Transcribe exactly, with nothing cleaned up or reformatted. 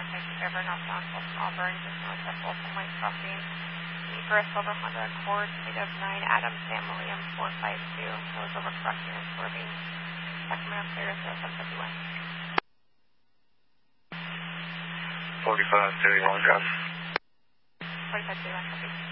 one taxi driver northbound Folsom Auburn, just north of Folsom White Crossing. For a silver Honda Accord, native nine, Adam Sam William four five two. That was over correction and swerving. Sacramento clear to seven fifty-one. forty-five thirty-one, John. forty-five thirty-one, copy.